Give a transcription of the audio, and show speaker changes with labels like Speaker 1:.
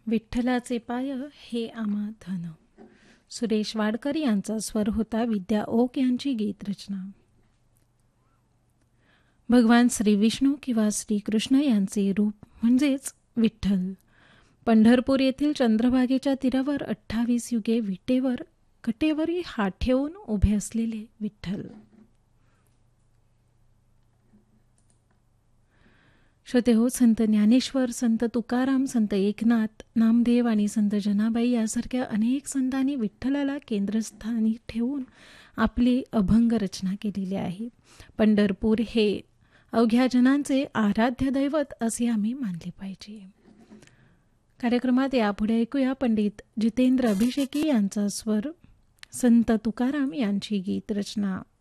Speaker 1: विठ्ठलाचे पाय हे आम्हा धन. सुरेश वाडकर यांचा स्वर होता. विद्या ओक यांची गीत रचना. भगवान श्री विष्णू किंवा श्रीकृष्ण यांचे रूप म्हणजेच विठ्ठल. पंढरपूर येथील चंद्रभागेच्या तीरावर 28 युगे विटेवर कटेवरी हात ठेवून उभे असलेले विठ्ठल. श्रोते हो, संत ज्ञानेश्वर, संत तुकाराम, संत एकनाथ, नामदेव आणि संत जनाबाई यासारख्या अनेक संतांनी विठ्ठलाला केंद्रस्थानी ठेवून आपली अभंग रचना केलेली आहे. पंढरपूर हे अवघ्या जनांचे आराध्य दैवत असे आम्ही मानले पाहिजे. कार्यक्रमात यापुढे ऐकूया पंडित जितेंद्र अभिषेकी यांचा स्वर, संत तुकाराम यांची गीत रचना.